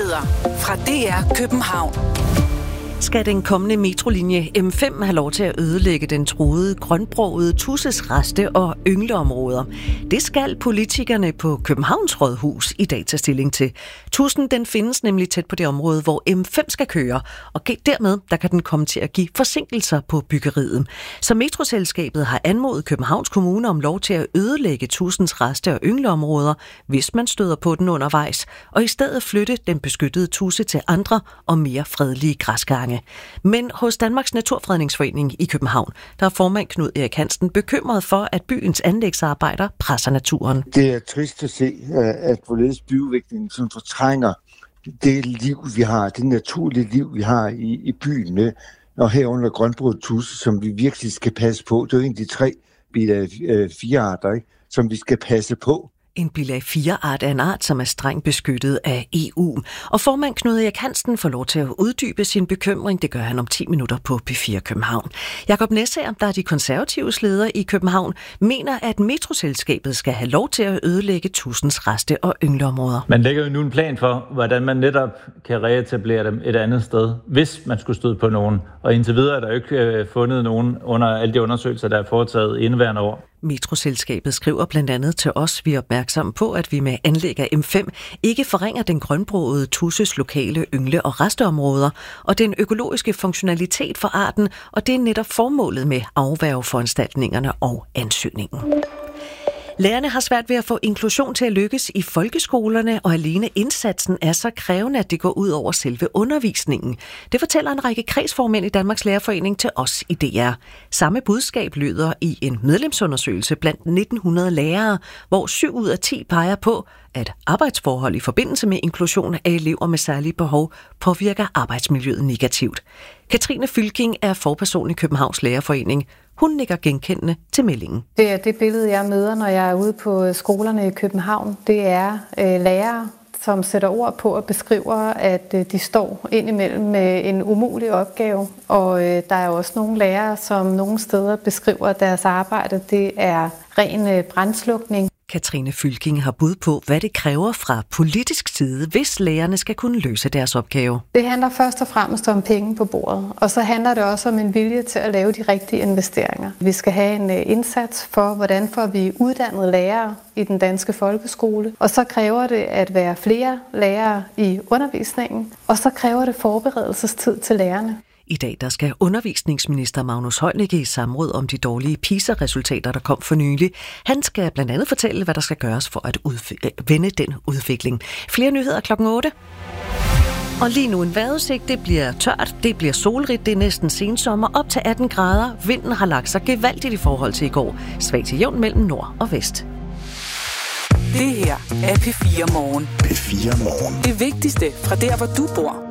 Nyheder fra DR København. Skal den kommende metrolinje M5 have lov til at ødelægge den truede grønbrogede tudses reste- og yngleområder? Det skal politikerne på Københavns Rådhus i dag tage stilling til. Tudsen den findes nemlig tæt på det område, hvor M5 skal køre, og dermed der kan den komme til at give forsinkelser på byggeriet. Så metroselskabet har anmodet Københavns Kommune om lov til at ødelægge tudsens reste- og yngleområder, hvis man støder på den undervejs, og i stedet flytte den beskyttede tudse til andre og mere fredelige græsgange. Men hos Danmarks Naturfredningsforening i København, der er formand Knud Erik Hansen bekymret for, at byens anlægsarbejder presser naturen. Det er trist at se, at hvorledes byudviklingen sådan fortrænger det liv, vi har, det naturlige liv, vi har i byen med, og herunder grønbroget tudse, som vi virkelig skal passe på. Det er jo en af de 3 bilag 4-arter, ikke, som vi skal passe på. En bilag 4-art er en art, som er strengt beskyttet af EU. Og formand Knud Erik Hansen får lov til at uddybe sin bekymring. Det gør han om 10 minutter på P4 København. Jakob Næssager, der er de konservatives leder i København, mener, at metroselskabet skal have lov til at ødelægge tudsens reste- og yngleområder. Man lægger jo nu en plan for, hvordan man netop kan reetablere dem et andet sted, hvis man skulle støde på nogen. Og indtil videre er der jo ikke fundet nogen under alle de undersøgelser, der er foretaget indeværende år. Metroselskabet skriver blandt andet til os, vi er opmærksomme på, at vi med anlæg af M5 ikke forringer den grønbrogede tudses lokale yngle- og resteområder og den økologiske funktionalitet for arten, og det er netop formålet med afværgeforanstaltningerne og ansøgningen. Lærerne har svært ved at få inklusion til at lykkes i folkeskolerne, og alene indsatsen er så krævende, at det går ud over selve undervisningen. Det fortæller en række kredsformænd i Danmarks Lærerforening til os i DR. Samme budskab lyder i en medlemsundersøgelse blandt 1900 lærere, hvor 7 ud af 10 peger på, at arbejdsforhold i forbindelse med inklusion af elever med særlige behov påvirker arbejdsmiljøet negativt. Katrine Fylking er forperson i Københavns Lærerforening. Hun nikker genkendende til meldingen. Det er det billede, jeg møder, når jeg er ude på skolerne i København. Det er lærere, som sætter ord på og beskriver, at de står indimellem med en umulig opgave. Og der er også nogle lærere, som nogle steder beskriver, at deres arbejde det er ren brandslukning. Katrine Fylking har bud på, hvad det kræver fra politisk side, hvis lærerne skal kunne løse deres opgave. Det handler først og fremmest om penge på bordet, og så handler det også om en vilje til at lave de rigtige investeringer. Vi skal have en indsats for, hvordan får vi uddannet lærere i den danske folkeskole, og så kræver det at være flere lærere i undervisningen, og så kræver det forberedelsestid til lærerne. I dag der skal undervisningsminister Magnus Heunicke i samråd om de dårlige PISA-resultater, der kom for nylig. Han skal blandt andet fortælle, hvad der skal gøres for at vende den udvikling. Flere nyheder 8:00. Og lige nu en vejrudsigt. Det bliver tørt, det bliver solrigt, det er næsten sensommer, op til 18 grader. Vinden har lagt sig gevaldigt i forhold til i går. Svag til jævn mellem nord og vest. Det her er P4 Morgen. P4 Morgen. Det vigtigste fra der, hvor du bor.